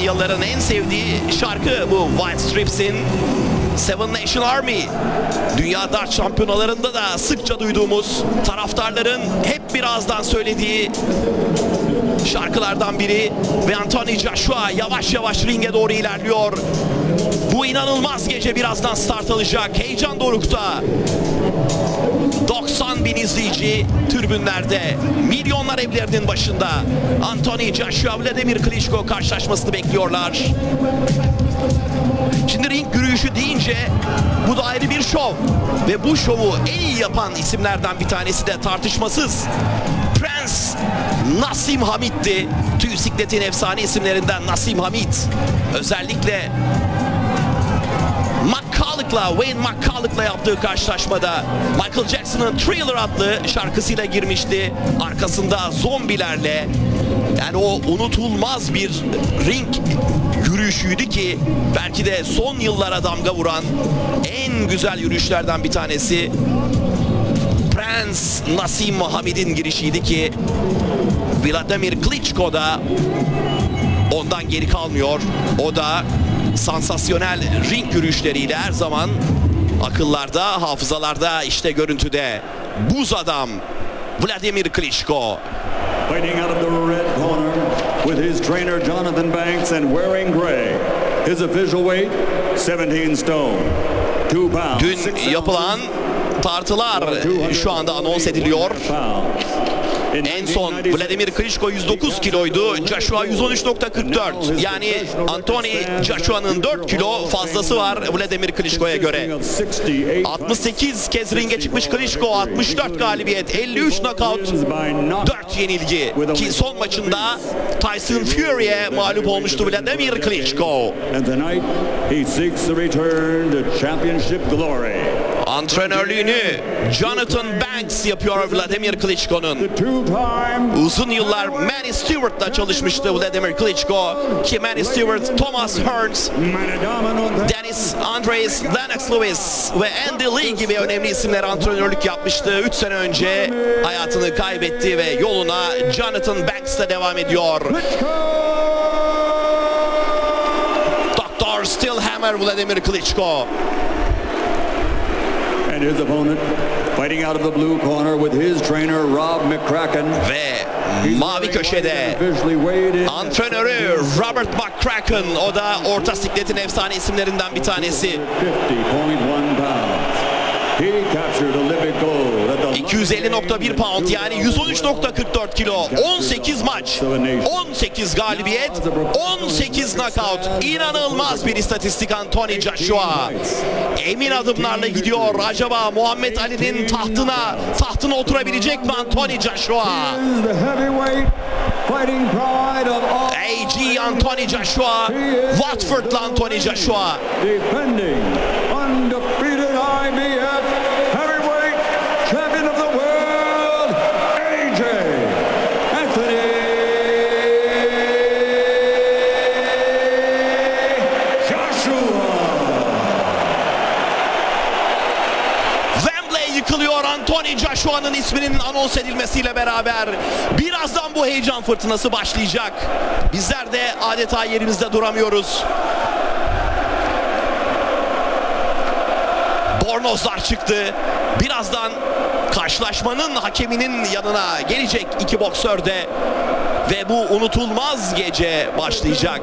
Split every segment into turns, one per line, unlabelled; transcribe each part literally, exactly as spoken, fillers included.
İspanyolların en sevdiği şarkı bu White Strips'in Seven Nation Army. Dünya dart şampiyonalarında da sıkça duyduğumuz, taraftarların hep birazdan söylediği şarkılardan biri. Ve Anthony Joshua yavaş yavaş ringe doğru ilerliyor. Bu inanılmaz gece birazdan start alacak. Heyecan dorukta. doksan bin izleyici tribünlerde. Milyonlar evlerinin başında. Anthony Joshua, Vladimir Klitschko karşılaşmasını bekliyorlar. Şimdi ring yürüyüşü deyince bu da ayrı bir şov. Ve bu şovu en iyi yapan isimlerden bir tanesi de tartışmasız Prens Naseem Hamit'ti. Tüy sikletin efsane isimlerinden Naseem Hamit. Özellikle McCulloch'la, Wayne McCulloch'la yaptığı karşılaşmada Michael Jackson'ın Thriller adlı şarkısıyla girmişti. Arkasında zombilerle, yani o unutulmaz bir ring yürüyüşüydü ki belki de son yıllara damga vuran en güzel yürüyüşlerden bir tanesi Prens Naseem Hamit'in girişiydi ki Vladimir Klitschko da ondan geri kalmıyor. O da sansasyonel ring yürüyüşleriyle her zaman akıllarda, hafızalarda, işte görüntüde. Buz adam Vladimir Klitschko.
Fighting out of the red corner with his trainer Jonathan Banks and wearing gray. His official weight seventeen stone. two pounds.
Dün yapılan tartılar şu anda anons ediliyor. En son Vladimir Klitschko yüz dokuz kiloydu. Joshua yüz on üç nokta kırk dört. Yani Anthony Joshua'nın dört kilo fazlası var Vladimir Klitschko'ya göre. altmış sekiz kez ringe çıkmış Klitschko. altmış dört galibiyet, elli üç knockout, dört yenilgi. Ki son maçında Tyson Fury'e mağlup olmuştu Vladimir Klitschko. Antrenörlüğünü Jonathan Banks yapıyor Vladimir Klitschko'nun. Uzun yıllar Manny Stewart'la çalışmıştı Vladimir Klitschko ki Manny Stewart, Thomas Hearns, Dennis Andrews, Lennox Lewis ve Andy Lee gibi önemli isimler antrenörlük yapmıştı. üç sene önce hayatını kaybetti ve yoluna Jonathan Banks'la devam ediyor. doktor Stillhammer Vladimir Klitschko.
And his opponent fighting out of the blue corner with his trainer Rob McCracken.
Ve mavi köşede antrenörü Robert McCracken, o da orta sikletin efsane isimlerinden bir tanesi. iki yüz elli nokta bir pound, yani yüz on üç nokta kırk dört kilo. on sekiz maç, on sekiz galibiyet, on sekiz knockout. İnanılmaz bir istatistik Anthony Joshua. Emin adımlarla gidiyor. Acaba Muhammed Ali'nin tahtına tahtına oturabilecek mi Anthony Joshua? A G Anthony Joshua, Watford'la Anthony Joshua.
Champion of the world, A J Anthony Joshua.
Wembley yıkılıyor Anthony Joshua'nın isminin anons edilmesiyle beraber. Birazdan bu heyecan fırtınası başlayacak. Bizler de adeta yerimizde duramıyoruz. Bornozlar çıktı. Birazdan karşılaşmanın hakeminin yanına gelecek iki boksör de ve bu unutulmaz gece başlayacak.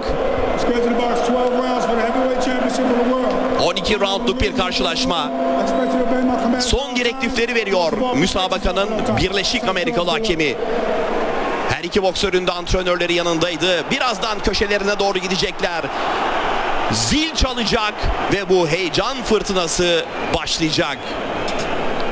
on iki roundluk bir karşılaşma. Son direktifleri veriyor müsabakanın Birleşik Amerikalı hakemi. Her iki boksörün de antrenörleri yanındaydı. Birazdan köşelerine doğru gidecekler. Zil çalacak ve bu heyecan fırtınası başlayacak.